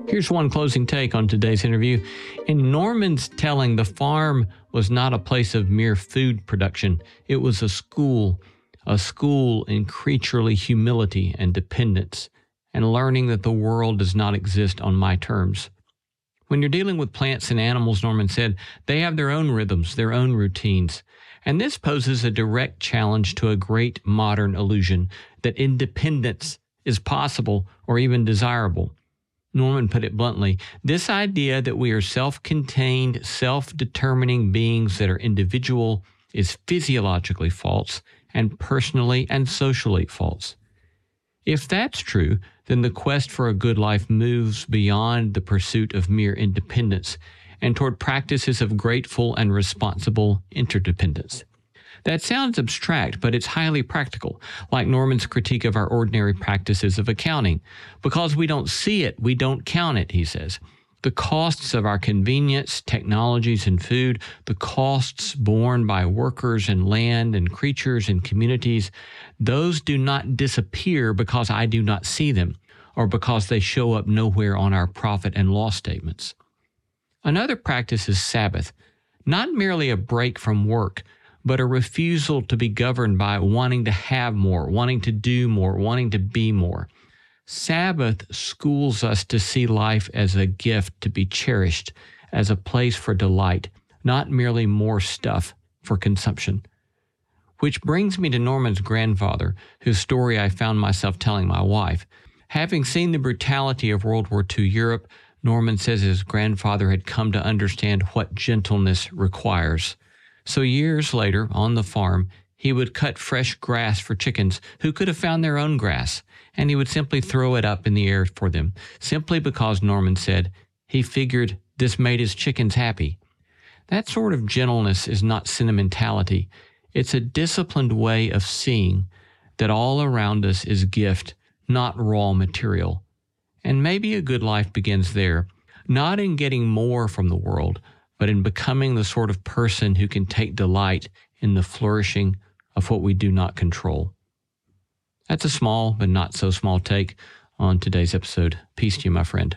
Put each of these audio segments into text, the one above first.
Here's one closing take on today's interview. In Norman's telling, the farm was not a place of mere food production. It was a school in creaturely humility and dependence, and learning that the world does not exist on my terms. When you're dealing with plants and animals, Norman said, they have their own rhythms, their own routines. And this poses a direct challenge to a great modern illusion that independence is possible or even desirable. Norman put it bluntly, this idea that we are self-contained, self-determining beings that are individual is physiologically false and personally and socially false. If that's true, then the quest for a good life moves beyond the pursuit of mere independence and toward practices of grateful and responsible interdependence. That sounds abstract, but it's highly practical, like Norman's critique of our ordinary practices of accounting. Because we don't see it, we don't count it, he says. The costs of our convenience, technologies, and food, the costs borne by workers and land and creatures and communities, those do not disappear because I do not see them, or because they show up nowhere on our profit and loss statements. Another practice is Sabbath, not merely a break from work, but a refusal to be governed by wanting to have more, wanting to do more, wanting to be more. Sabbath schools us to see life as a gift to be cherished, as a place for delight, not merely more stuff for consumption. Which brings me to Norman's grandfather, whose story I found myself telling my wife. Having seen the brutality of World War II Europe, Norman says his grandfather had come to understand what gentleness requires. So years later, on the farm, he would cut fresh grass for chickens who could have found their own grass, and he would simply throw it up in the air for them, simply because, Norman said, he figured this made his chickens happy. That sort of gentleness is not sentimentality. It's a disciplined way of seeing that all around us is gift, not raw material. And maybe a good life begins there, not in getting more from the world, but in becoming the sort of person who can take delight in the flourishing of what we do not control. That's a small but not so small take on today's episode. Peace to you, my friend.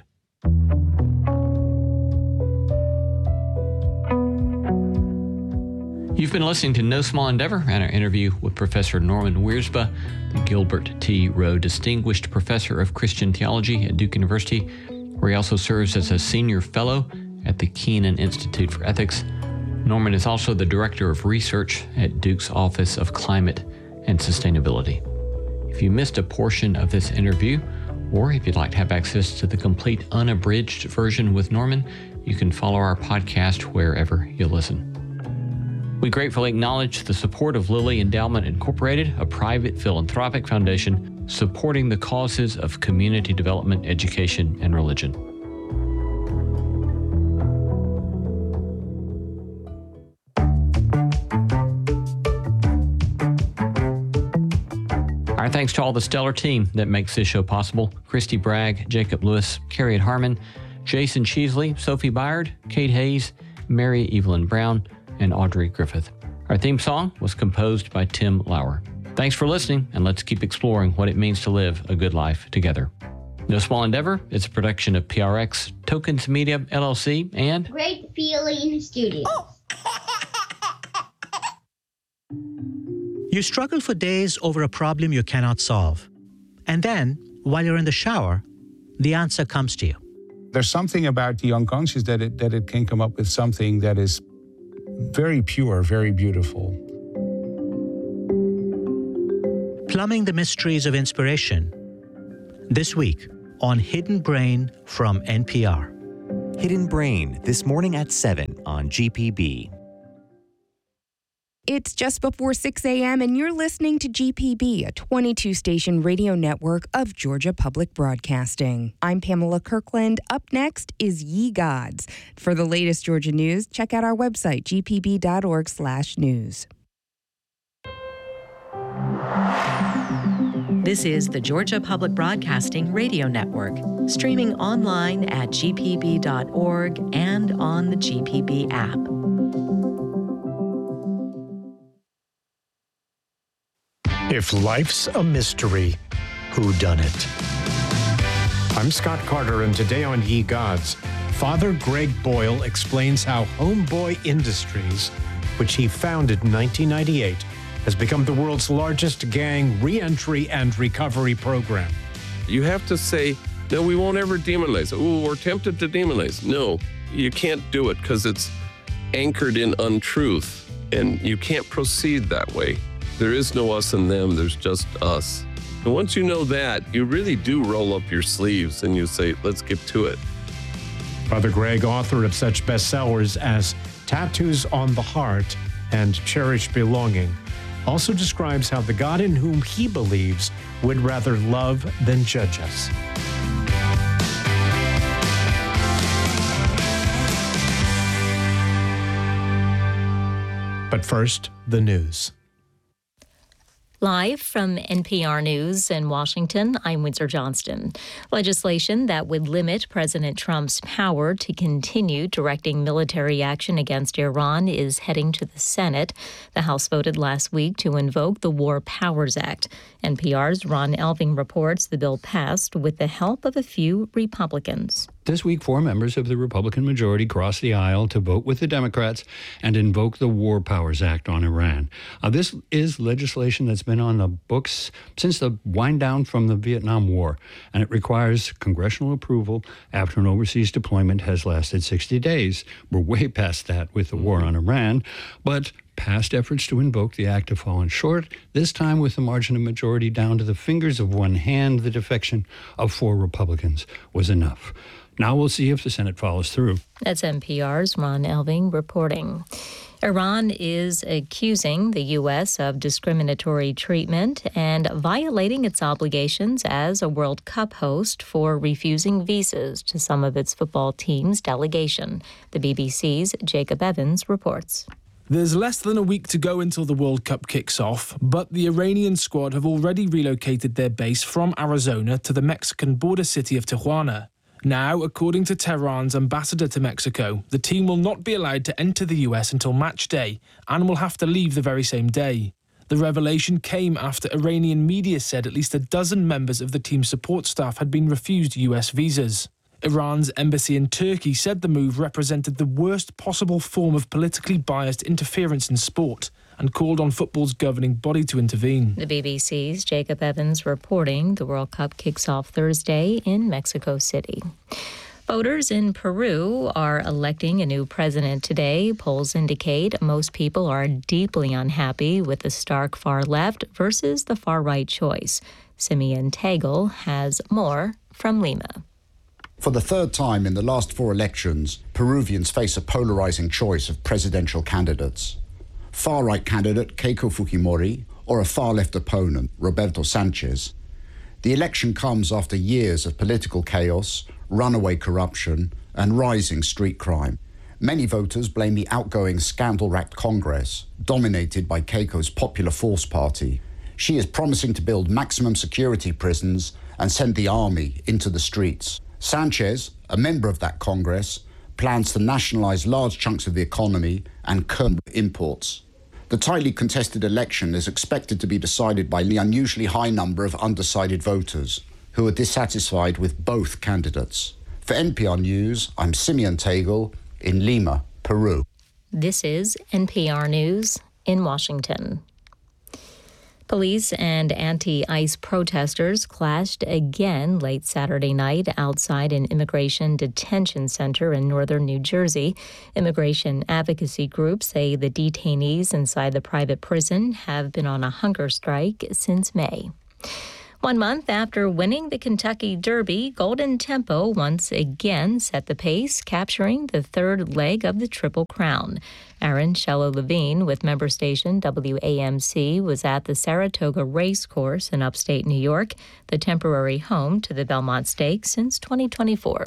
You've been listening to No Small Endeavor and our interview with Professor Norman Wiersbe, the Gilbert T. Rowe Distinguished Professor of Christian Theology at Duke University, where he also serves as a senior fellow at the Kenan Institute for Ethics. Norman is also the Director of Research at Duke's Office of Climate and Sustainability. If you missed a portion of this interview, or if you'd like to have access to the complete unabridged version with Norman, you can follow our podcast wherever you listen. We gratefully acknowledge the support of Lilly Endowment Incorporated, a private philanthropic foundation supporting the causes of community development, education, and religion. Our thanks to all the stellar team that makes this show possible. Christy Bragg, Jacob Lewis, Carriot Harmon, Jason Cheesley, Sophie Byard, Kate Hayes, Mary Evelyn Brown, and Audrey Griffith. Our theme song was composed by Tim Lauer. Thanks for listening, and let's keep exploring what it means to live a good life together. No Small Endeavor is a production of PRX, Tokens Media, LLC, and Great Feeling Studios. You struggle for days over a problem you cannot solve. And then, while you're in the shower, the answer comes to you. There's something about the unconscious that it can come up with something that is very pure, very beautiful. Plumbing the mysteries of inspiration. This week on Hidden Brain from NPR. Hidden Brain, this morning at 7 on GPB. It's just before 6 a.m. and you're listening to GPB, a 22-station radio network of Georgia Public Broadcasting. I'm Pamela Kirkland. Up next is Ye Gods. For the latest Georgia news, check out our website, gpb.org/news. This is the Georgia Public Broadcasting Radio Network, streaming online at gpb.org and on the GPB app. If life's a mystery, whodunit? I'm Scott Carter, and today on Ye Gods, Father Greg Boyle explains how Homeboy Industries, which he founded in 1998, has become the world's largest gang re-entry and recovery program. You have to say, no, we won't ever demonize. Oh, we're tempted to demonize. No, you can't do it because it's anchored in untruth, and you can't proceed that way. There is no us and them, there's just us. And once you know that, you really do roll up your sleeves and you say, let's get to it. Father Greg, author of such bestsellers as Tattoos on the Heart and Cherished Belonging, also describes how the God in whom he believes would rather love than judge us. But first, the news. Live from NPR News in Washington, I'm Windsor Johnston. Legislation that would limit President Trump's power to continue directing military action against Iran is heading to the Senate. The House voted last week to invoke the War Powers Act. NPR's Ron Elving reports the bill passed with the help of a few Republicans. This week, 4 members of the Republican majority crossed the aisle to vote with the Democrats and invoke the War Powers Act on Iran. This is legislation that's been on the books since the wind down from the Vietnam War, and it requires congressional approval after an overseas deployment has lasted 60 days. We're way past that with the war on Iran, but past efforts to invoke the act have fallen short, this time with the margin of majority down to the fingers of one hand. The defection of 4 Republicans was enough. Now we'll see if the Senate follows through. That's NPR's Ron Elving reporting. Iran is accusing the U.S. of discriminatory treatment and violating its obligations as a World Cup host for refusing visas to some of its football team's delegation. The BBC's Jacob Evans reports. There's less than a week to go until the World Cup kicks off, but the Iranian squad have already relocated their base from Arizona to the Mexican border city of Tijuana. Now, according to Tehran's ambassador to Mexico, the team will not be allowed to enter the US until match day and will have to leave the very same day. The revelation came after Iranian media said at least a dozen members of the team's support staff had been refused US visas. Iran's embassy in Turkey said the move represented the worst possible form of politically biased interference in sport and called on football's governing body to intervene. The BBC's Jacob Evans reporting the World Cup kicks off Thursday in Mexico City. Voters in Peru are electing a new president today. Polls indicate most people are deeply unhappy with the stark far left versus the far right choice. Simeon Tegel has more from Lima. For the third time in the last 4 elections, Peruvians face a polarizing choice of presidential candidates. Far-right candidate Keiko Fujimori or a far-left opponent, Roberto Sanchez. The election comes after years of political chaos, runaway corruption, and rising street crime. Many voters blame the outgoing scandal-racked Congress, dominated by Keiko's Popular Force Party. She is promising to build maximum security prisons and send the army into the streets. Sanchez, a member of that Congress, plans to nationalize large chunks of the economy and curb imports. The tightly contested election is expected to be decided by the unusually high number of undecided voters who are dissatisfied with both candidates. For NPR News, I'm Simeon Tegel in Lima, Peru. This is NPR News in Washington. Police and anti-ICE protesters clashed again late Saturday night outside an immigration detention center in northern New Jersey. Immigration advocacy groups say the detainees inside the private prison have been on a hunger strike since May. 1 month after winning the Kentucky Derby, Golden Tempo once again set the pace, capturing the third leg of the Triple Crown. Aaron Shello-Levine with member station WAMC was at the Saratoga Racecourse in upstate New York, the temporary home to the Belmont Stakes since 2024.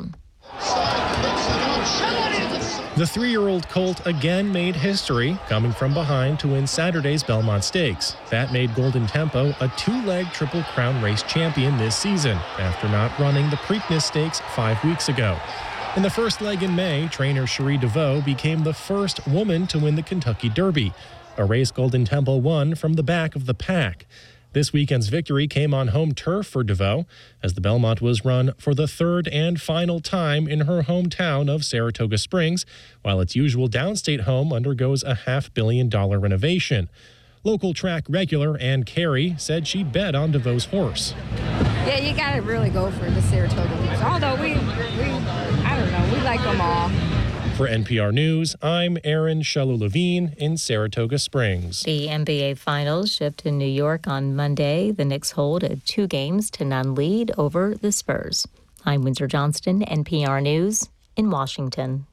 The 3-year-old colt again made history, coming from behind to win Saturday's Belmont Stakes. That made Golden Tempo a 2-leg Triple Crown race champion this season, after not running the Preakness Stakes 5 weeks ago. In the first leg in May, trainer Cherie DeVoe became the first woman to win the Kentucky Derby, a race Golden Tempo won from the back of the pack. This weekend's victory came on home turf for DeVoe, as the Belmont was run for the third and final time in her hometown of Saratoga Springs, while its usual downstate home undergoes a $500 million renovation. Local track regular Ann Carey said she bet on DeVoe's horse. Yeah, you got to really go for the Saratoga Leaves. Although we like them all. For NPR News, I'm Aaron Shalou-Levine in Saratoga Springs. The NBA Finals shift to New York on Monday. The Knicks hold a 2-0 lead over the Spurs. I'm Windsor Johnston, NPR News in Washington.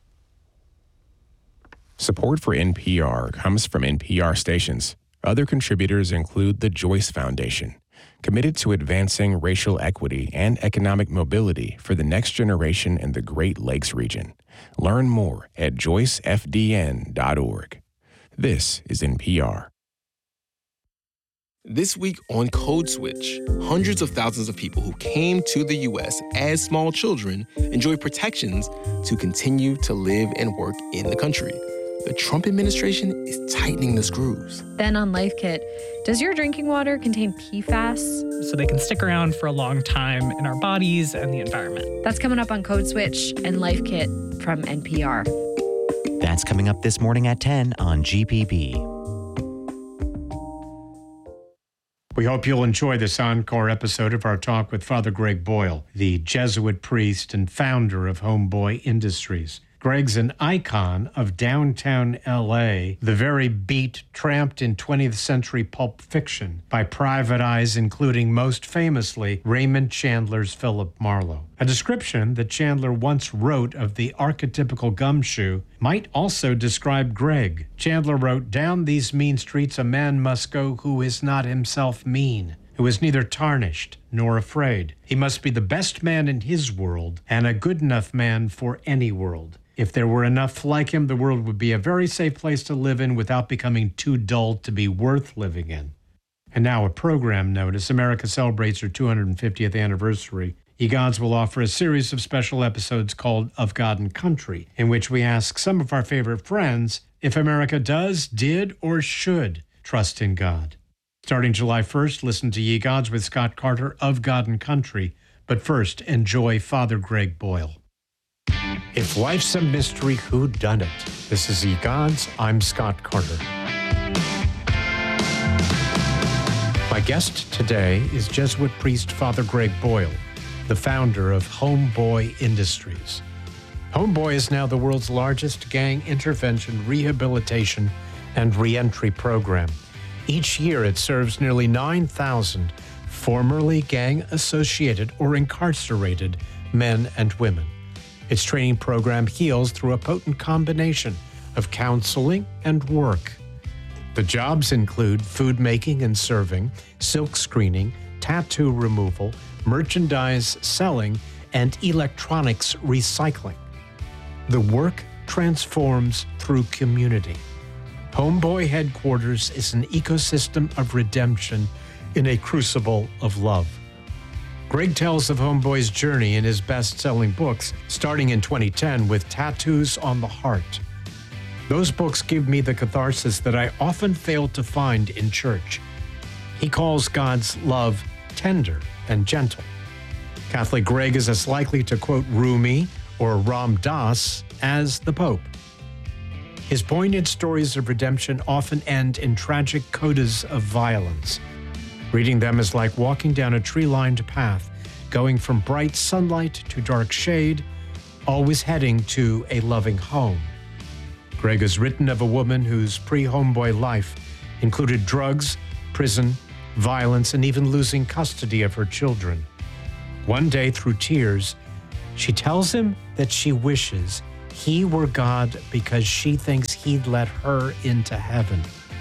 Support for NPR comes from NPR stations. Other contributors include the Joyce Foundation, committed to advancing racial equity and economic mobility for the next generation in the Great Lakes region. Learn more at joycefdn.org. This is NPR. This week on Code Switch, hundreds of thousands of people who came to the U.S. as small children enjoy protections to continue to live and work in the country. The Trump administration is tightening the screws. Then on Life Kit, does your drinking water contain PFAS? So they can stick around for a long time in our bodies and the environment. That's coming up on Code Switch and Life Kit from NPR. That's coming up this morning at 10 on GPB. We hope you'll enjoy this encore episode of our talk with Father Greg Boyle, the Jesuit priest and founder of Homeboy Industries. Greg's an icon of downtown L.A., the very beat tramped in 20th century pulp fiction by private eyes, including most famously Raymond Chandler's Philip Marlowe. A description that Chandler once wrote of the archetypical gumshoe might also describe Greg. Chandler wrote, "Down these mean streets a man must go who is not himself mean, who is neither tarnished nor afraid. He must be the best man in his world and a good enough man for any world. If there were enough like him, the world would be a very safe place to live in without becoming too dull to be worth living in." And now a program note. As America celebrates her 250th anniversary, Ye Gods will offer a series of special episodes called Of God and Country, in which we ask some of our favorite friends if America does, did, or should trust in God. Starting July 1st, listen to Ye Gods with Scott Carter of God and Country. But first, enjoy Father Greg Boyle. If life's a mystery, who done it? This is Ye Gods. I'm Scott Carter. My guest today is Jesuit priest Father Greg Boyle, the founder of Homeboy Industries. Homeboy is now the world's largest gang intervention, rehabilitation, and reentry program. Each year, it serves nearly 9,000 formerly gang-associated or incarcerated men and women. Its training program heals through a potent combination of counseling and work. The jobs include food making and serving, silk screening, tattoo removal, merchandise selling, and electronics recycling. The work transforms through community. Homeboy Headquarters is an ecosystem of redemption in a crucible of love. Greg tells of Homeboy's journey in his best-selling books, starting in 2010 with Tattoos on the Heart. Those books give me the catharsis that I often fail to find in church. He calls God's love tender and gentle. Catholic Greg is as likely to quote Rumi or Ram Dass as the Pope. His poignant stories of redemption often end in tragic codas of violence. Reading them is like walking down a tree-lined path, going from bright sunlight to dark shade, always heading to a loving home. Greg has written of a woman whose pre-Homeboy life included drugs, prison, violence, and even losing custody of her children. One day, through tears, she tells him that she wishes he were God because she thinks he'd let her into heaven.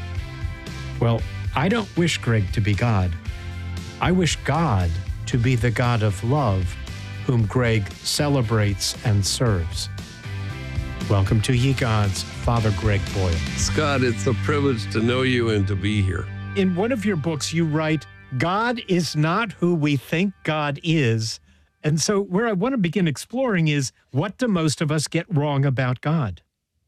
Well, I don't wish Greg to be God. I wish God to be the God of love, whom Greg celebrates and serves. Welcome to Ye Gods, Father Greg Boyle. Scott, it's a privilege to know you and to be here. In one of your books, you write, God is not who we think God is. And so where I want to begin exploring is, what do most of us get wrong about God?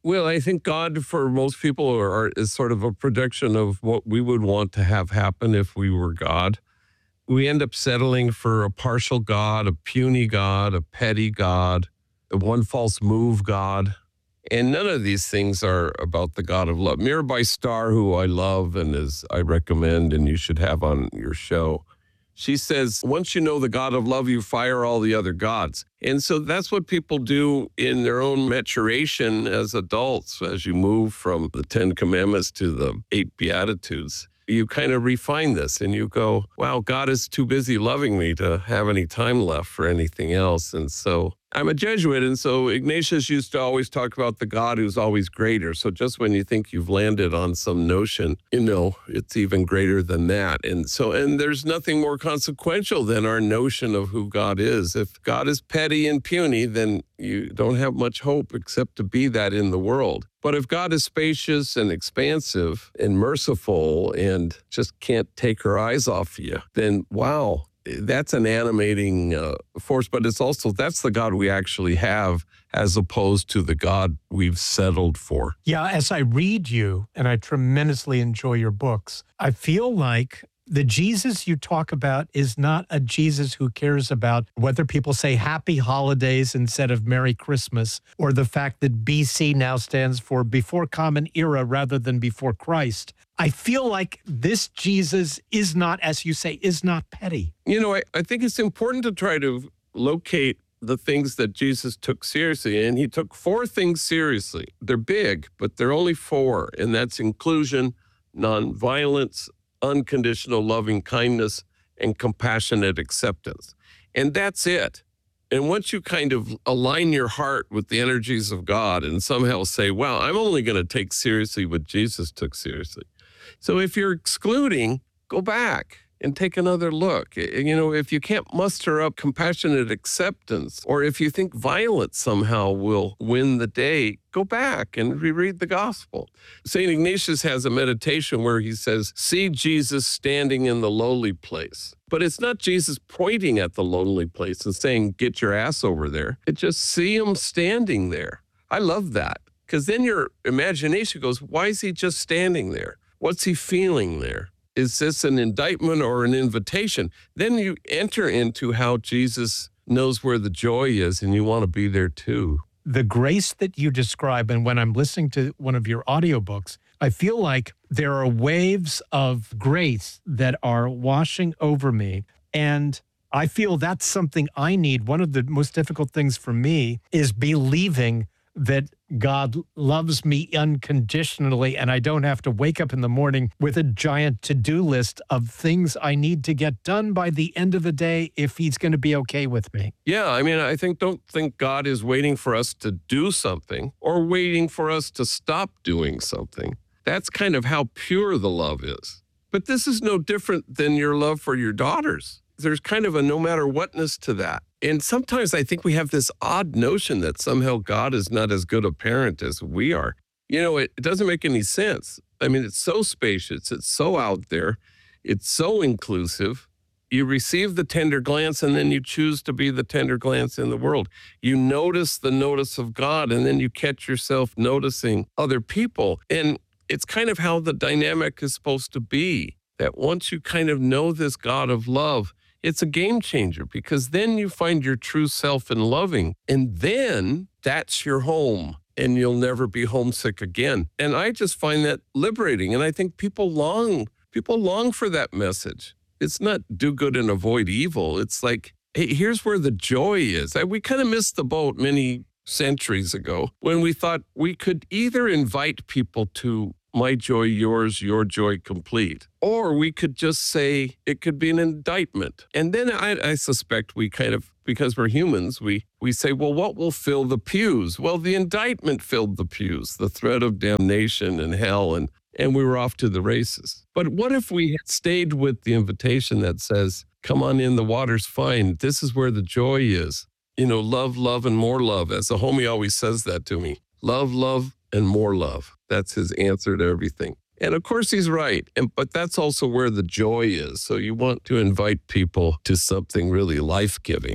Well, I think God for most people is sort of a prediction of what we would want to have happen if we were God. We end up settling for a partial God, a puny God, a petty God, a one false move God. And none of these things are about the God of love. Mirabai Starr, who I love and I recommend and you should have on your show, she says, once you know the God of love, you fire all the other gods. And so that's what people do in their own maturation as adults, as you move from the 10 Commandments to the 8 Beatitudes. You kind of refine this and you go, wow, God is too busy loving me to have any time left for anything else. And so I'm a Jesuit, and so Ignatius used to always talk about the God who's always greater. So just when you think you've landed on some notion, it's even greater than that. And there's nothing more consequential than our notion of who God is. If God is petty and puny, then you don't have much hope except to be that in the world. But if God is spacious and expansive and merciful and just can't take her eyes off you, then wow, that's an animating force. But that's the God we actually have as opposed to the God we've settled for. Yeah, as I read you, and I tremendously enjoy your books, I feel like the Jesus you talk about is not a Jesus who cares about whether people say happy holidays instead of Merry Christmas, or the fact that BC now stands for before Common Era rather than before Christ. I feel like this Jesus is not, as you say, is not petty. I think it's important to try to locate the things that Jesus took seriously. And he took 4 things seriously. They're big, but they're only 4. And that's inclusion, nonviolence, unconditional loving kindness, and compassionate acceptance. And that's it. And once you kind of align your heart with the energies of God and somehow say, well, I'm only going to take seriously what Jesus took seriously. So if you're excluding, go back and take another look. If you can't muster up compassionate acceptance, or if you think violence somehow will win the day, go back and reread the gospel. St. Ignatius has a meditation where he says, see Jesus standing in the lowly place. But it's not Jesus pointing at the lonely place and saying, get your ass over there. It's just see him standing there. I love that, because then your imagination goes, why is he just standing there? What's he feeling there? Is this an indictment or an invitation? Then you enter into how Jesus knows where the joy is, and you want to be there too. The grace that you describe, and when I'm listening to one of your audiobooks, I feel like there are waves of grace that are washing over me. And I feel that's something I need. One of the most difficult things for me is believing that God loves me unconditionally, and I don't have to wake up in the morning with a giant to-do list of things I need to get done by the end of the day if he's going to be okay with me. Yeah, don't think God is waiting for us to do something or waiting for us to stop doing something. That's kind of how pure the love is. But this is no different than your love for your daughters. There's kind of a no matter whatness to that. And sometimes I think we have this odd notion that somehow God is not as good a parent as we are. It doesn't make any sense. It's so spacious. It's so out there. It's so inclusive. You receive the tender glance, and then you choose to be the tender glance in the world. You notice the notice of God, and then you catch yourself noticing other people. And it's kind of how the dynamic is supposed to be, that once you kind of know this God of love, it's a game changer, because then you find your true self in loving, and then that's your home, and you'll never be homesick again. And I just find that liberating, and I think people long for that message. It's not do good and avoid evil. It's like, hey, here's where the joy is. We kind of missed the boat many centuries ago when we thought we could either invite people to my joy, yours, your joy complete. Or we could just say it could be an indictment. And then I suspect we kind of, because we're humans, we say, well, what will fill the pews? Well, the indictment filled the pews, the threat of damnation and hell, and we were off to the races. But what if we had stayed with the invitation that says, come on in, the water's fine. This is where the joy is. Love, love, and more love. As a homie always says that to me. Love, love, and more love. That's his answer to everything. And of course, he's right. But that's also where the joy is. So you want to invite people to something really life-giving.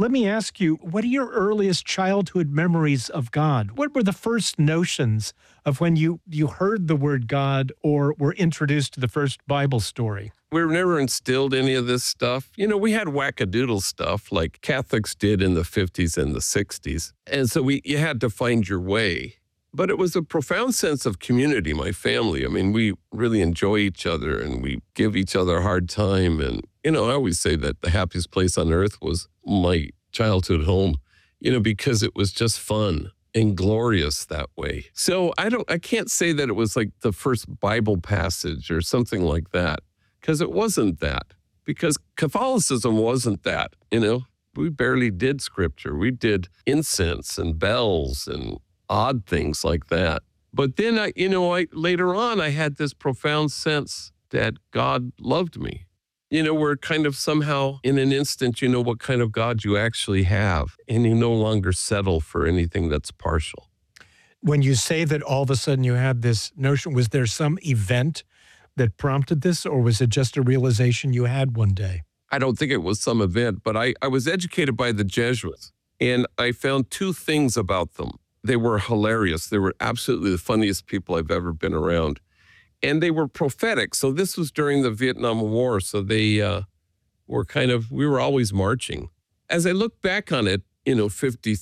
Let me ask you, what are your earliest childhood memories of God? What were the first notions of when you heard the word God or were introduced to the first Bible story? We were never instilled any of this stuff. You know, we had wackadoodle stuff like Catholics did in the 50s and the 60s. And so you had to find your way. But it was a profound sense of community, my family. I mean, we really enjoy each other and we give each other a hard time. And, you know, I always say that the happiest place on earth was my childhood home, you know, because it was just fun and glorious that way. So I can't say that it was like the first Bible passage or something like that, because it wasn't that. Because Catholicism wasn't that, you know. We barely did scripture. We did incense and bells and odd things like that. But then later on, I had this profound sense that God loved me. You know, where kind of somehow in an instant, you know what kind of God you actually have, and you no longer settle for anything that's partial. When you say that all of a sudden you had this notion, was there some event that prompted this, or was it just a realization you had one day? I don't think it was some event, but I was educated by the Jesuits, and I found two things about them. They were hilarious. They were absolutely the funniest people I've ever been around. And they were prophetic. So this was during the Vietnam War. So they we were always marching. As I look back on it, you know,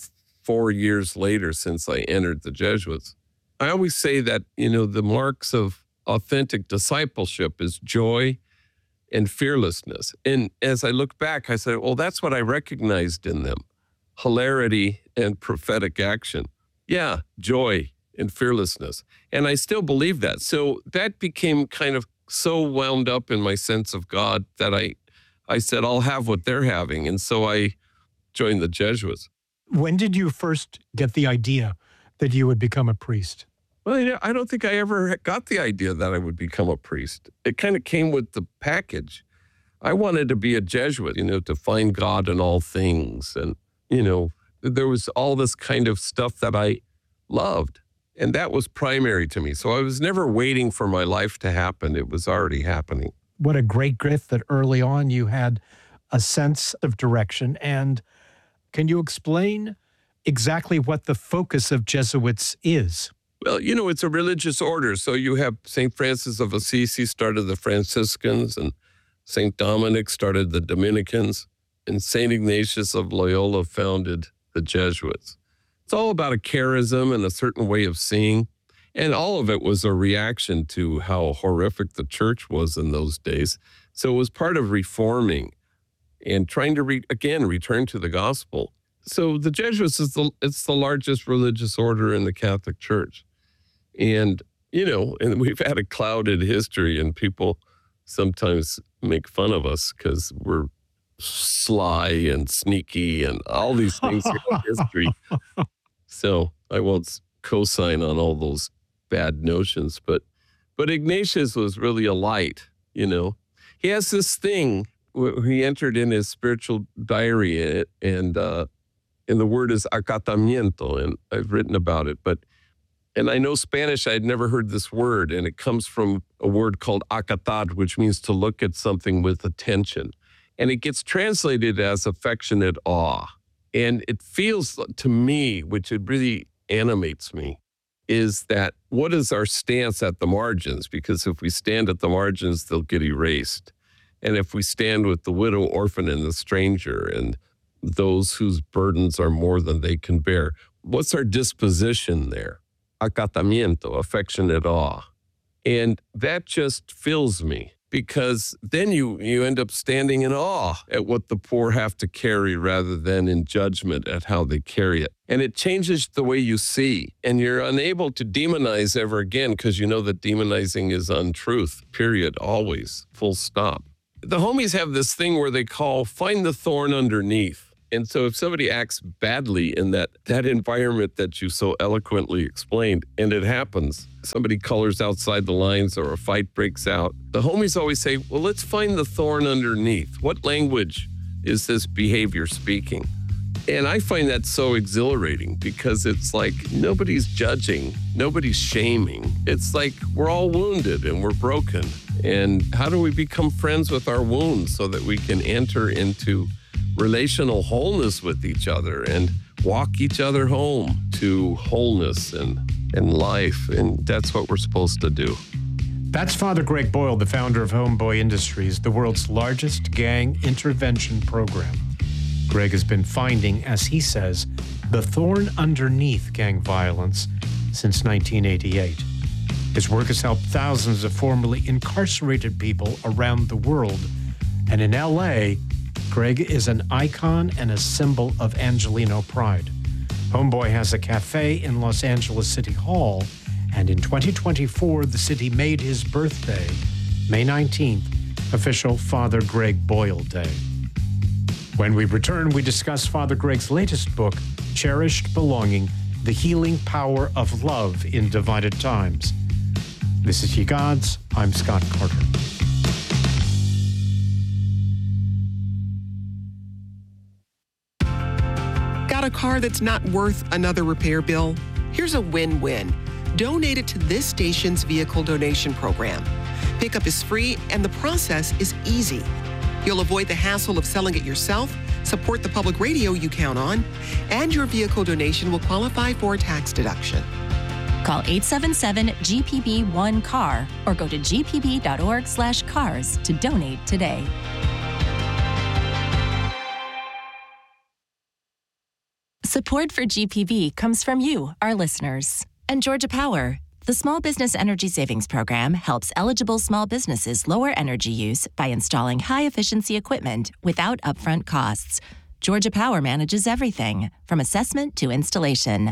54 years later since I entered the Jesuits, I always say that, you know, the marks of authentic discipleship is joy and fearlessness. And as I look back, I said, well, that's what I recognized in them. Hilarity and prophetic action. Yeah, joy and fearlessness. And I still believe that. So that became kind of so wound up in my sense of God that I said, I'll have what they're having. And so I joined the Jesuits. When did you first get the idea that you would become a priest? Well, I don't think I ever got the idea that I would become a priest. It kind of came with the package. I wanted to be a Jesuit, you know, to find God in all things. And, you know, there was all this kind of stuff that I loved. And that was primary to me. So I was never waiting for my life to happen. It was already happening. What a great gift that early on you had a sense of direction. And can you explain exactly what the focus of Jesuits is? Well, you know, it's a religious order. So you have St. Francis of Assisi started the Franciscans, and St. Dominic started the Dominicans, and St. Ignatius of Loyola founded the Jesuits. It's all about a charism and a certain way of seeing. And all of it was a reaction to how horrific the church was in those days. So it was part of reforming and trying to, return to the gospel. So the Jesuits it's the largest religious order in the Catholic Church. And, you know, and we've had a clouded history, and people sometimes make fun of us because we're sly and sneaky and all these things in history. So I won't co-sign on all those bad notions, but Ignatius was really a light, you know. He has this thing where he entered in his spiritual diary, and the word is acatamiento, and I've written about it, and I know Spanish. I had never heard this word, and it comes from a word called acatar, which means to look at something with attention. And it gets translated as affectionate awe. And it feels to me, which it really animates me, is that what is our stance at the margins? Because if we stand at the margins, they'll get erased. And if we stand with the widow, orphan, and the stranger, and those whose burdens are more than they can bear, what's our disposition there? Acatamiento, affectionate awe. And that just fills me. Because then you end up standing in awe at what the poor have to carry rather than in judgment at how they carry it. And it changes the way you see. And you're unable to demonize ever again because you know that demonizing is untruth, period, always, full stop. The homies have this thing where they call find the thorn underneath. And so if somebody acts badly in that environment that you so eloquently explained, and it happens, somebody colors outside the lines or a fight breaks out, the homies always say, well, let's find the thorn underneath. What language is this behavior speaking? And I find that so exhilarating because it's like nobody's judging, nobody's shaming. It's like we're all wounded and we're broken. And how do we become friends with our wounds so that we can enter into relational wholeness with each other and walk each other home to wholeness and life. And that's what we're supposed to do. That's Father Greg Boyle, the founder of Homeboy Industries, the world's largest gang intervention program. Greg has been finding, as he says, the thorn underneath gang violence since 1988. His work has helped thousands of formerly incarcerated people around the world. And in LA, Greg is an icon and a symbol of Angelino pride. Homeboy has a cafe in Los Angeles City Hall, and in 2024, the city made his birthday, May 19th, official Father Greg Boyle Day. When we return, we discuss Father Greg's latest book, Cherished Belonging, The Healing Power of Love in Divided Times. This is Ye Gods. I'm Scott Carter. Got a car that's not worth another repair bill? Here's a win-win. Donate it to this station's vehicle donation program. Pickup is free and the process is easy. You'll avoid the hassle of selling it yourself, support the public radio you count on, and your vehicle donation will qualify for a tax deduction. Call 877-GPB-1-CAR or go to gpb.org/cars to donate today. Support for GPB comes from you, our listeners. And Georgia Power. The Small Business Energy Savings Program helps eligible small businesses lower energy use by installing high-efficiency equipment without upfront costs. Georgia Power manages everything, from assessment to installation.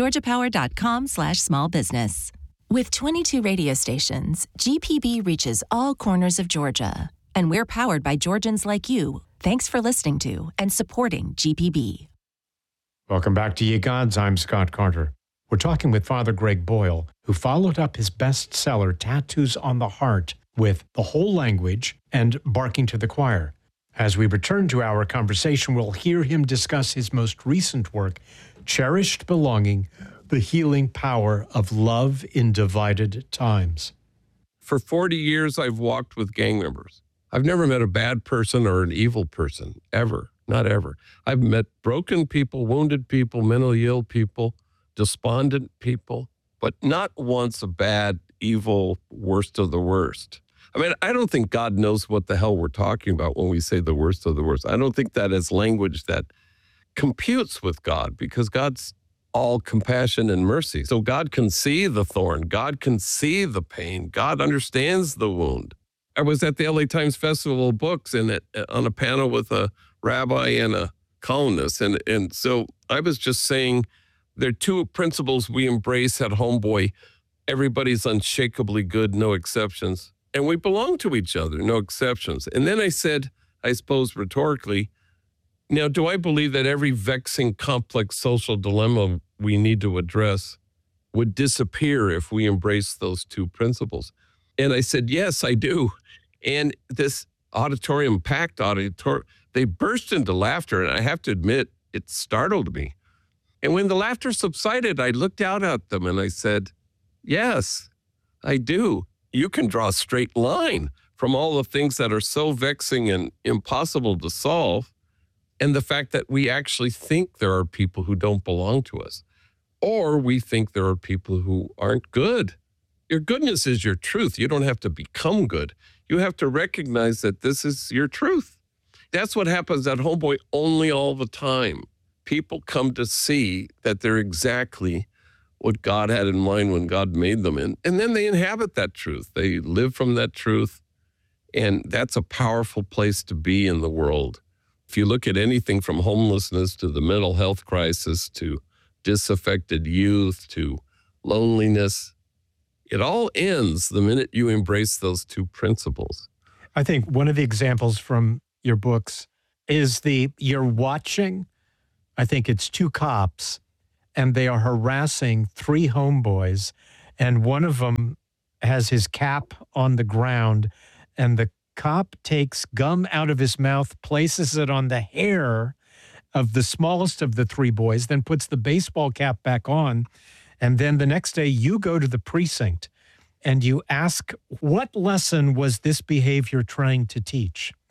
GeorgiaPower.com/smallbusiness. With 22 radio stations, GPB reaches all corners of Georgia. And we're powered by Georgians like you. Thanks for listening to and supporting GPB. Welcome back to Ye Gods. I'm Scott Carter. We're talking with Father Greg Boyle, who followed up his bestseller, Tattoos on the Heart, with The Whole Language and Barking to the Choir. As we return to our conversation, we'll hear him discuss his most recent work, Cherished Belonging, The Healing Power of Love in Divided Times. For 40 years, I've walked with gang members. I've never met a bad person or an evil person, ever, not ever. I've met broken people, wounded people, mentally ill people, despondent people, but not once a bad, evil, worst of the worst. I mean, I don't think God knows what the hell we're talking about when we say the worst of the worst. I don't think that is language that computes with God, because God's all compassion and mercy. So God can see the thorn. God can see the pain. God understands the wound. I was at the LA Times Festival of Books on a panel with a rabbi and a columnist. And so I was just saying, there are two principles we embrace at Homeboy. Everybody's unshakably good, no exceptions. And we belong to each other, no exceptions. And then I said, I suppose rhetorically, now, do I believe that every vexing, complex social dilemma we need to address would disappear if we embrace those two principles? And I said, yes, I do. And this auditorium, packed auditorium, they burst into laughter. And I have to admit, it startled me. And when the laughter subsided, I looked out at them and I said, yes, I do. You can draw a straight line from all the things that are so vexing and impossible to solve, and the fact that we actually think there are people who don't belong to us, or we think there are people who aren't good. Your goodness is your truth. You don't have to become good. You have to recognize that this is your truth. That's what happens at Homeboy only all the time. People come to see that they're exactly what God had in mind when God made them. And then they inhabit that truth. They live from that truth. And that's a powerful place to be in the world. If you look at anything from homelessness to the mental health crisis to disaffected youth to loneliness, it all ends the minute you embrace those two principles. I think one of the examples from your books is you're watching, I think it's two cops, and they are harassing three homeboys, and one of them has his cap on the ground, and the cop takes gum out of his mouth, places it on the hair of the smallest of the three boys, then puts the baseball cap back on. And then the next day you go to the precinct and you ask, what lesson was this behavior trying to teach?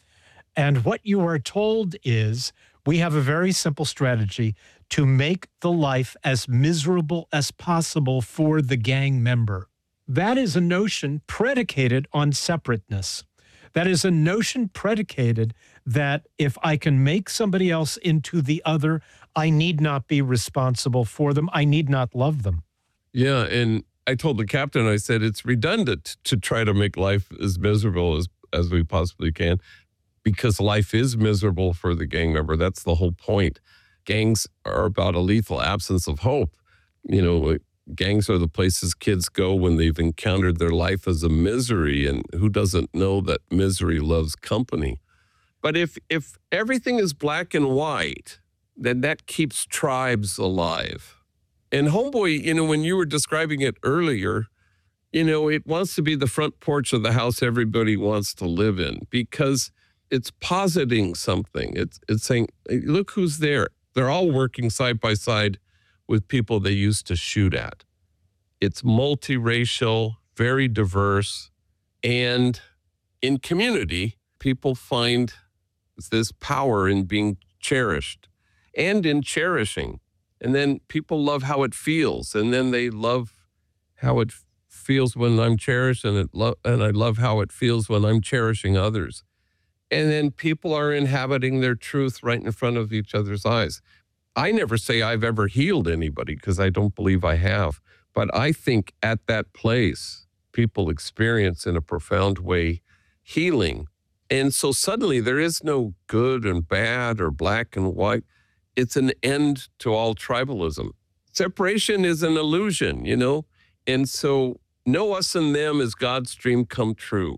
And what you are told is, we have a very simple strategy to make the life as miserable as possible for the gang member. That is a notion predicated on separateness. That is a notion predicated that if I can make somebody else into the other, I need not be responsible for them. I need not love them. Yeah, and I told the captain, I said, it's redundant to try to make life as miserable as we possibly can, because life is miserable for the gang member. That's the whole point. Gangs are about a lethal absence of hope. You know, gangs are the places kids go when they've encountered their life as a misery, and who doesn't know that misery loves company? But if everything is black and white, then that keeps tribes alive. And Homeboy, you know, when you were describing it earlier, you know, it wants to be the front porch of the house everybody wants to live in, because it's positing something. It's saying, hey, look who's there. They're all working side by side with people they used to shoot at. It's multiracial, very diverse, and in community, people find this power in being cherished and in cherishing. And then people love how it feels, and then they love how it feels when I'm cherished, and I love how it feels when I'm cherishing others. And then people are inhabiting their truth right in front of each other's eyes. I never say I've ever healed anybody, because I don't believe I have. But I think at that place, people experience in a profound way healing. And so suddenly there is no good and bad or black and white. It's an end to all tribalism. Separation is an illusion, you know? And so know us and them is God's dream come true.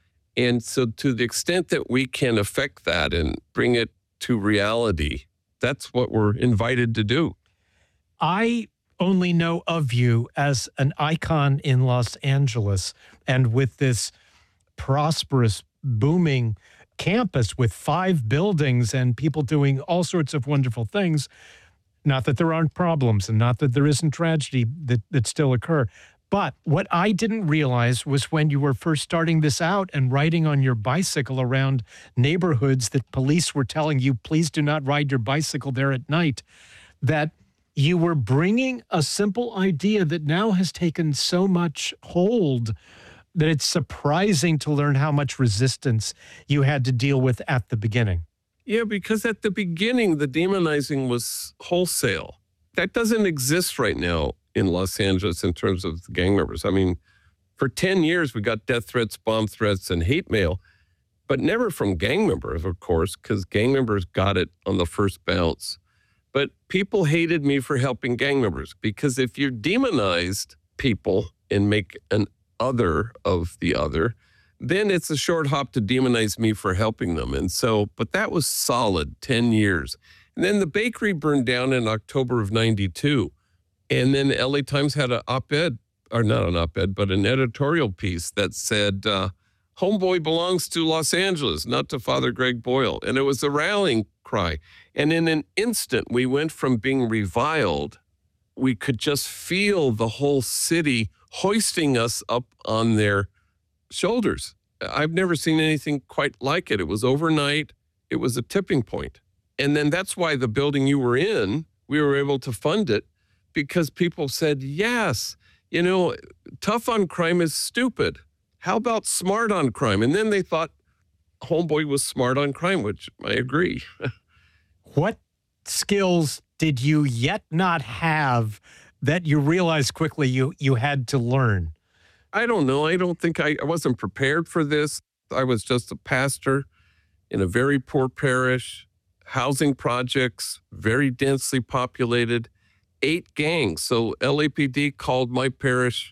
And so to the extent that we can affect that and bring it to reality, that's what we're invited to do. I only know of you as an icon in Los Angeles, and with this prosperous, booming campus with 5 buildings and people doing all sorts of wonderful things. Not that there aren't problems and not that there isn't tragedy that still occur. But what I didn't realize was when you were first starting this out and riding on your bicycle around neighborhoods that police were telling you, please do not ride your bicycle there at night, that you were bringing a simple idea that now has taken so much hold that it's surprising to learn how much resistance you had to deal with at the beginning. Yeah, because at the beginning, the demonizing was wholesale. That doesn't exist right now in Los Angeles in terms of the gang members. I mean, for 10 years, we got death threats, bomb threats, and hate mail, but never from gang members, of course, because gang members got it on the first bounce. But people hated me for helping gang members, because if you demonized people and make an other of the other, then it's a short hop to demonize me for helping them. And so, but that was solid 10 years. And then the bakery burned down in October of 92. And then LA Times had an op-ed, or not an op-ed, but an editorial piece that said, Homeboy belongs to Los Angeles, not to Father Greg Boyle. And it was a rallying cry. And in an instant, we went from being reviled, we could just feel the whole city hoisting us up on their shoulders. I've never seen anything quite like it. It was overnight. It was a tipping point. And then that's why the building you were in, we were able to fund it, because people said, yes, you know, tough on crime is stupid. How about smart on crime? And then they thought Homeboy was smart on crime, which I agree. What skills did you yet not have that you realized quickly you had to learn? I don't know. I don't think I wasn't prepared for this. I was just a pastor in a very poor parish, housing projects, very densely populated, 8 gangs. So LAPD called my parish,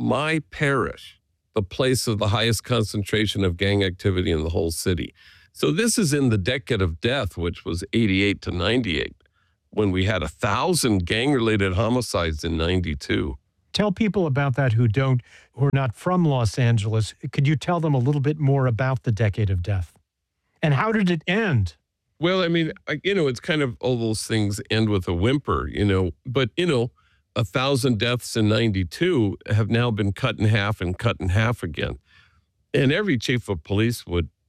the place of the highest concentration of gang activity in the whole city. So this is in the decade of death, which was 88 to 98, when we had 1,000 gang-related homicides in 92. Tell people about that who are not from Los Angeles. Could you tell them a little bit more about the decade of death? And how did it end? Well, I mean, it's kind of all those things end with a whimper, but 1,000 deaths in 92 have now been cut in half and cut in half again. And every chief of police would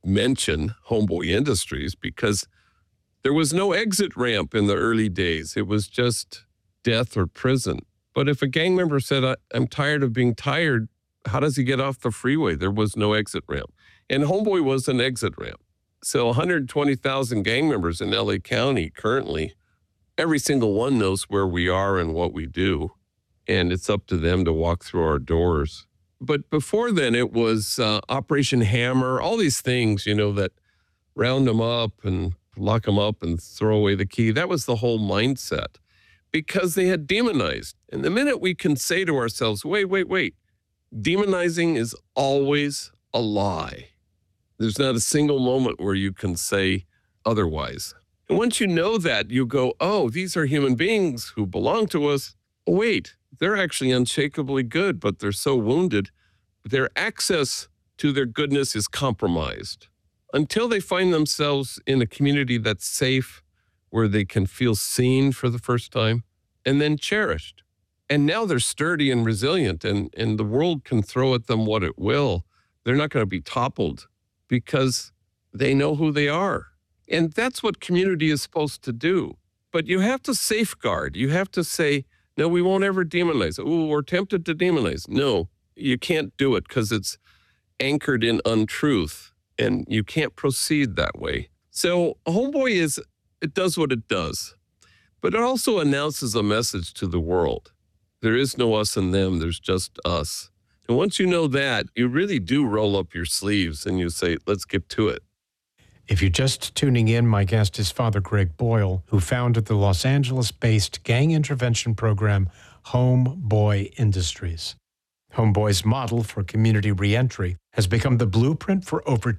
mention Homeboy Industries because there was no exit ramp in the early days. It was just death or prison. But if a gang member said, I'm tired of being tired, how does he get off the freeway? There was no exit ramp. And Homeboy was an exit ramp. So 120,000 gang members in LA County currently, every single one knows where we are and what we do. And it's up to them to walk through our doors. But before then, it was Operation Hammer, all these things, that round them up and lock them up and throw away the key. That was the whole mindset because they had demonized. And the minute we can say to ourselves, wait, demonizing is always a lie. There's not a single moment where you can say otherwise. And once you know that, you go, oh, these are human beings who belong to us. Oh, wait, they're actually unshakably good, but they're so wounded. Their access to their goodness is compromised. Until they find themselves in a community that's safe, where they can feel seen for the first time, and then cherished. And now they're sturdy and resilient, and the world can throw at them what it will. They're not going to be toppled because they know who they are. And that's what community is supposed to do. But you have to safeguard. You have to say, no, we won't ever demonize. Oh, we're tempted to demonize. No, you can't do it because it's anchored in untruth, and you can't proceed that way. So Homeboy it does what it does, but it also announces a message to the world. There is no us and them, there's just us. And once you know that, you really do roll up your sleeves and you say, let's get to it. If you're just tuning in, my guest is Father Greg Boyle, who founded the Los Angeles-based gang intervention program, Homeboy Industries. Homeboy's model for community reentry has become the blueprint for over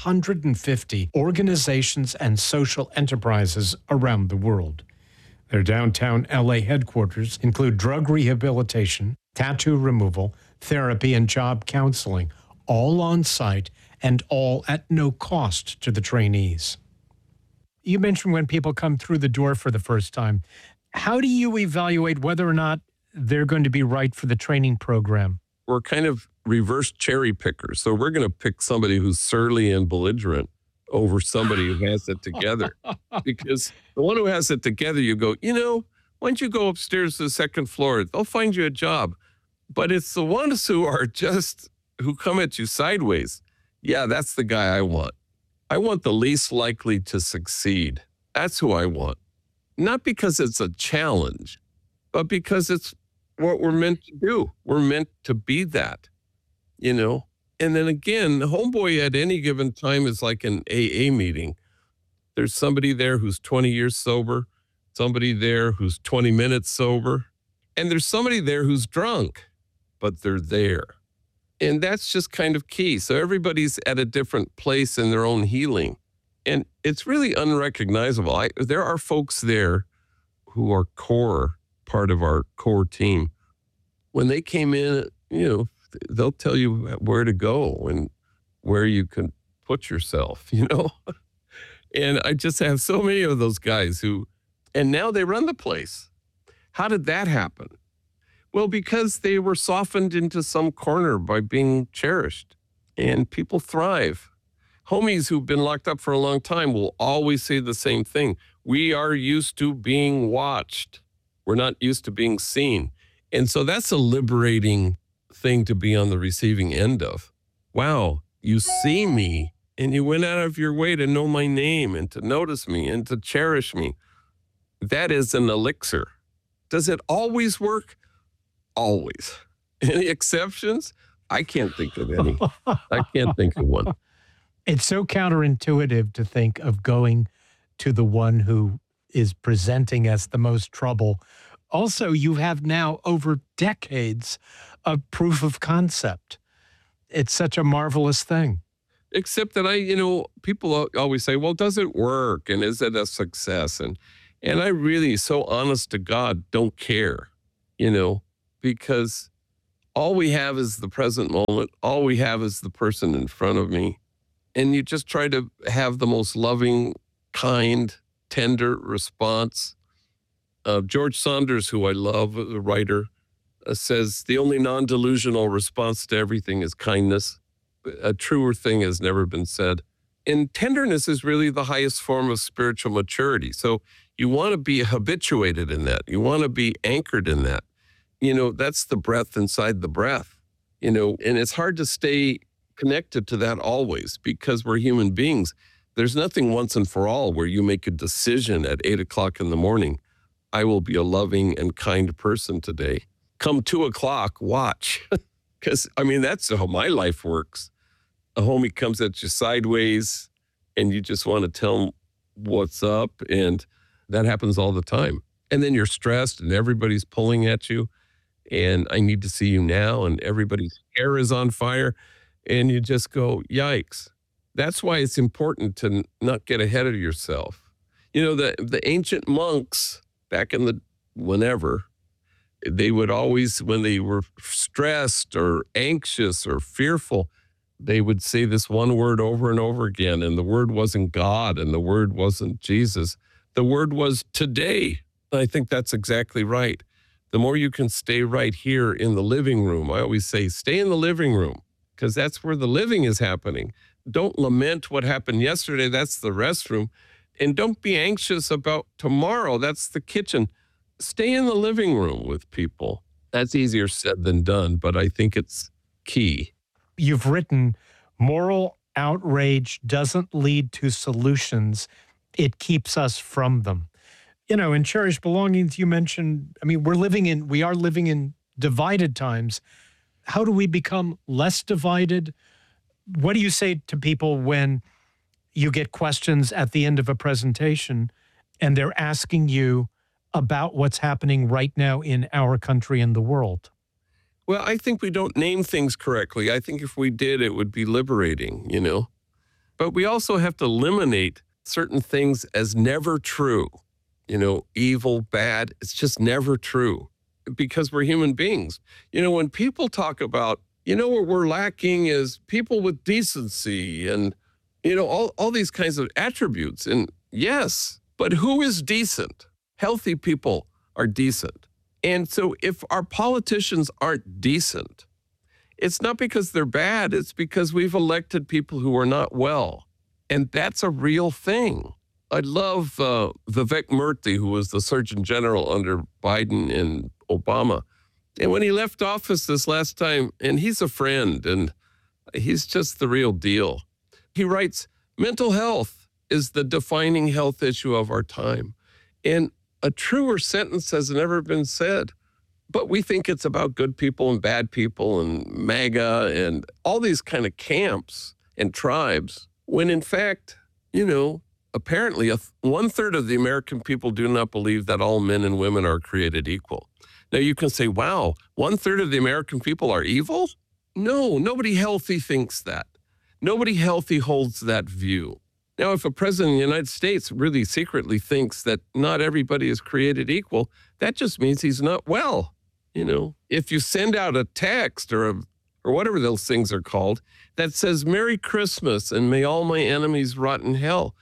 250 organizations and social enterprises around the world. Their downtown LA headquarters include drug rehabilitation, tattoo removal, therapy, and job counseling, all on site and all at no cost to the trainees. You mentioned when people come through the door for the first time. How do you evaluate whether or not they're going to be right for the training program? We're kind of reverse cherry pickers. So we're going to pick somebody who's surly and belligerent over somebody who has it together. Because the one who has it together, you go, why don't you go upstairs to the second floor? They'll find you a job. But it's the ones who are who come at you sideways. Yeah, that's the guy I want. I want the least likely to succeed. That's who I want. Not because it's a challenge, but because it's what we're meant to do. We're meant to be that, And then again, the Homeboy at any given time is like an AA meeting. There's somebody there who's 20 years sober, somebody there who's 20 minutes sober, and there's somebody there who's drunk, but they're there. And that's just kind of key. So everybody's at a different place in their own healing. And it's really unrecognizable. There are folks there who are part of our core team. When they came in, they'll tell you where to go and where you can put yourself, And I just have so many of those guys and now they run the place. How did that happen? Well, because they were softened into some corner by being cherished, and people thrive. Homies who've been locked up for a long time will always say the same thing. We are used to being watched. We're not used to being seen. And so that's a liberating thing to be on the receiving end of. Wow, you see me, and you went out of your way to know my name and to notice me and to cherish me. That is an elixir. Does it always work? Always. Any exceptions? I can't think of any. I can't think of one. It's so counterintuitive to think of going to the one who is presenting as the most trouble. Also, you have now over decades of proof of concept. It's such a marvelous thing. Except that people always say, well, does it work? And is it a success? And I really, so honest to God, don't care, because all we have is the present moment. All we have is the person in front of me. And you just try to have the most loving, kind, tender response. George Saunders, who I love, the writer, says the only non-delusional response to everything is kindness. A truer thing has never been said. And tenderness is really the highest form of spiritual maturity. So you want to be habituated in that. You want to be anchored in that. That's the breath inside the breath, and it's hard to stay connected to that always because we're human beings. There's nothing once and for all where you make a decision at 8 o'clock in the morning. I will be a loving and kind person today. Come 2 o'clock, watch. Because, that's how my life works. A homie comes at you sideways and you just want to tell him what's up. And that happens all the time. And then you're stressed and everybody's pulling at you. And I need to see you now. And everybody's hair is on fire. And you just go, yikes. That's why it's important to not get ahead of yourself. The ancient monks back in whenever, they would always, when they were stressed or anxious or fearful, they would say this one word over and over again. And the word wasn't God and the word wasn't Jesus. The word was today. I think that's exactly right. The more you can stay right here in the living room, I always say, stay in the living room because that's where the living is happening. Don't lament what happened yesterday. That's the restroom. And don't be anxious about tomorrow. That's the kitchen. Stay in the living room with people. That's easier said than done, but I think it's key. You've written, moral outrage doesn't lead to solutions. It keeps us from them. In Cherished Belongings, you mentioned, we are living in divided times. How do we become less divided? What do you say to people when you get questions at the end of a presentation and they're asking you about what's happening right now in our country and the world? Well, I think we don't name things correctly. I think if we did, it would be liberating, But we also have to eliminate certain things as never true. Evil, bad, it's just never true because we're human beings. When people talk about, what we're lacking is people with decency and, all these kinds of attributes. And yes, but who is decent? Healthy people are decent. And so if our politicians aren't decent, it's not because they're bad, it's because we've elected people who are not well. And that's a real thing. I love Vivek Murthy, who was the Surgeon General under Biden and Obama. And when he left office this last time, and he's a friend, and he's just the real deal. He writes, mental health is the defining health issue of our time. And a truer sentence has never been said. But we think it's about good people and bad people and MAGA and all these kind of camps and tribes, when in fact, apparently 1/3 of the American people do not believe that all men and women are created equal. Now you can say, wow, 1/3 of the American people are evil? No, nobody healthy thinks that. Nobody healthy holds that view. Now, if a president of the United States really secretly thinks that not everybody is created equal, that just means he's not well. If you send out a text or whatever those things are called that says, Merry Christmas and may all my enemies rot in hell.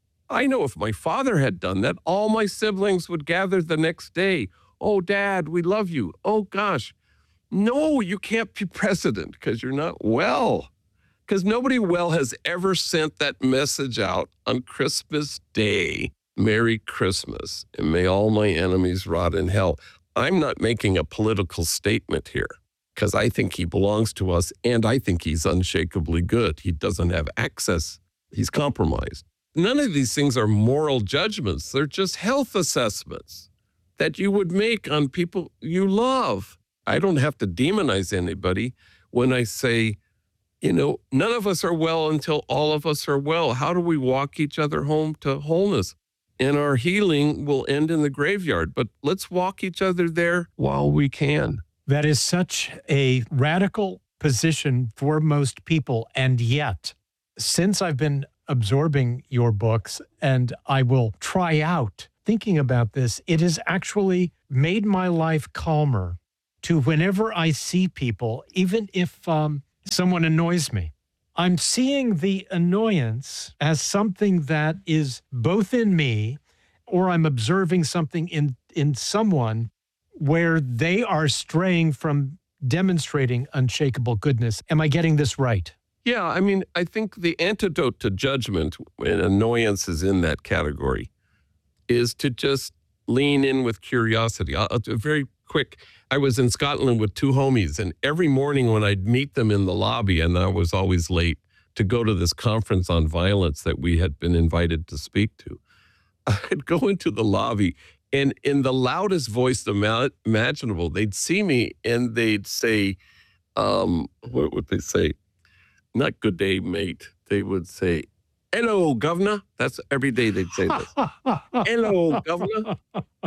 I know if my father had done that, all my siblings would gather the next day. Oh, Dad, we love you. Oh, gosh. No, you can't be president because you're not well. Because nobody well has ever sent that message out on Christmas Day. Merry Christmas, and may all my enemies rot in hell. I'm not making a political statement here because I think he belongs to us, and I think he's unshakably good. He doesn't have access. He's compromised. None of these things are moral judgments. They're just health assessments that you would make on people you love. I don't have to demonize anybody when I say, none of us are well until all of us are well. How do we walk each other home to wholeness? And our healing will end in the graveyard, but let's walk each other there while we can. That is such a radical position for most people. And yet, since I've been absorbing your books and I will try out thinking about this, it has actually made my life calmer to whenever I see people, even if someone annoys me. I'm seeing the annoyance as something that is both in me, or I'm observing something in someone where they are straying from demonstrating unshakable goodness. Am I getting this right? Yeah, I mean, I think the antidote to judgment, and annoyance is in that category, is to just lean in with curiosity. I'll do very quick. I was in Scotland with two homies, and every morning when I'd meet them in the lobby, and I was always late to go to this conference on violence that we had been invited to speak to, I'd go into the lobby, and in the loudest voice imaginable, they'd see me and they'd say, what would they say? Not good day, mate. They would say, hello, governor. That's every day they'd say this. Hello, governor.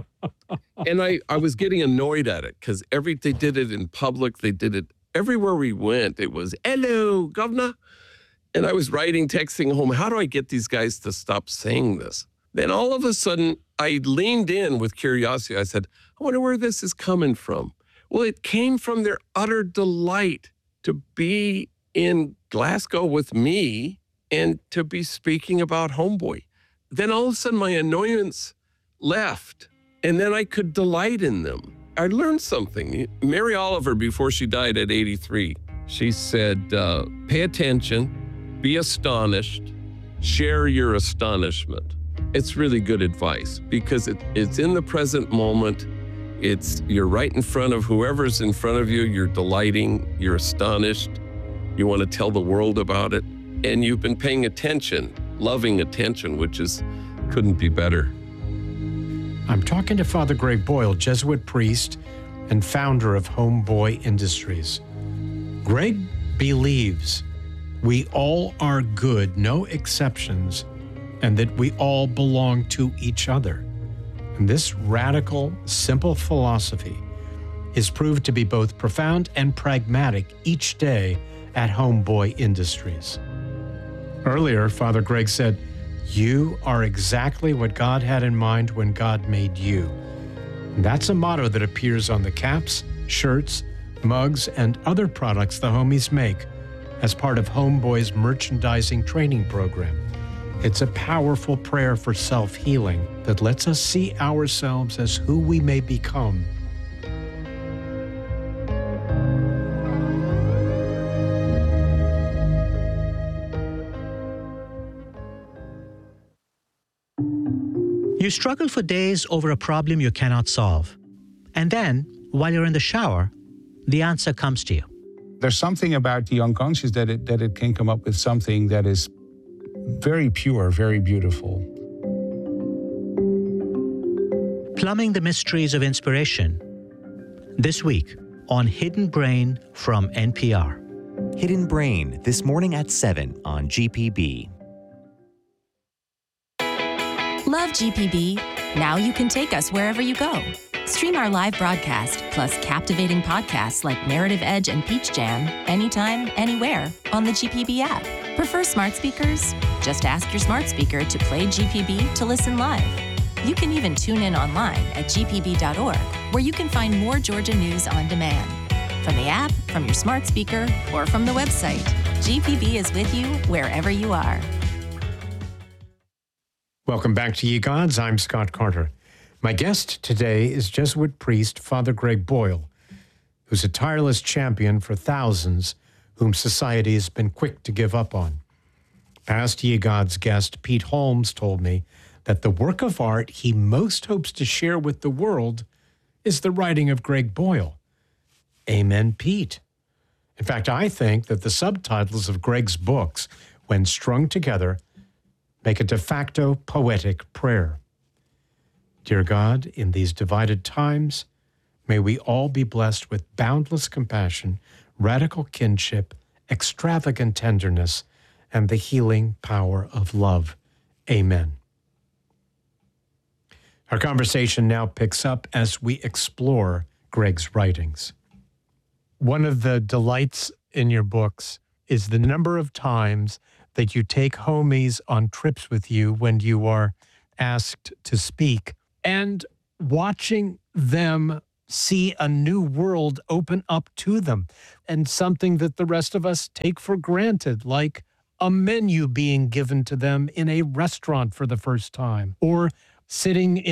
And I was getting annoyed at it because they did it in public. They did it everywhere we went. It was, hello, governor. And I was texting home, how do I get these guys to stop saying this? Then all of a sudden, I leaned in with curiosity. I said, I wonder where this is coming from. Well, it came from their utter delight to be in Glasgow with me and to be speaking about Homeboy. Then all of a sudden, my annoyance left, and then I could delight in them. I learned something. Mary Oliver, before she died at 83, she said, pay attention, be astonished, share your astonishment. It's really good advice because it's in the present moment. You're right in front of whoever's in front of you. You're delighting, you're astonished. You want to tell the world about it. And you've been paying attention, loving attention, which couldn't be better. I'm talking to Father Greg Boyle, Jesuit priest and founder of Homeboy Industries. Greg believes we all are good, no exceptions, and that we all belong to each other. And this radical, simple philosophy is proved to be both profound and pragmatic each day at Homeboy Industries. Earlier, Father Greg said, you are exactly what God had in mind when God made you. And that's a motto that appears on the caps, shirts, mugs, and other products the homies make as part of Homeboy's merchandising training program. It's a powerful prayer for self-healing that lets us see ourselves as who we may become. You struggle for days over a problem you cannot solve. And then, while you're in the shower, the answer comes to you. There's something about the unconscious that it can come up with something that is very pure, very beautiful. Plumbing the mysteries of inspiration. This week on Hidden Brain from NPR. Hidden Brain, this morning at 7 on GPB. Love GPB? Now you can take us wherever you go. Stream our live broadcast, plus captivating podcasts like Narrative Edge and Peach Jam, anytime, anywhere on the GPB app. Prefer smart speakers? Just ask your smart speaker to play GPB to listen live. You can even tune in online at gpb.org, where you can find more Georgia news on demand. From the app, from your smart speaker, or from the website, GPB is with you wherever you are. Welcome back to Ye Gods. I'm Scott Carter. My guest today is Jesuit priest Father Greg Boyle, who's a tireless champion for thousands whom society has been quick to give up on. Past Ye Gods guest Pete Holmes told me that the work of art he most hopes to share with the world is the writing of Greg Boyle. Amen, Pete. In fact, I think that the subtitles of Greg's books, when strung together, make a de facto poetic prayer. Dear God, in these divided times, may we all be blessed with boundless compassion, radical kinship, extravagant tenderness, and the healing power of love. Amen. Our conversation now picks up as we explore Greg's writings. One of the delights in your books is the number of times that you take homies on trips with you when you are asked to speak, and watching them see a new world open up to them, and something that the rest of us take for granted, like a menu being given to them in a restaurant for the first time, or sitting in